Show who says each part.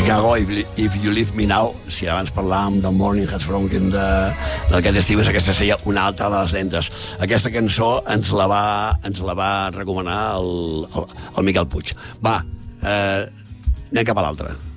Speaker 1: Chicago, If You Leave Me Now, si abans parlàvem del Morning Has Broken del Cat Stevens, aquesta seria una altra de les lentes. Aquesta cançó ens la va recomanar el Miquel Puig. Va, anem cap a l'altra.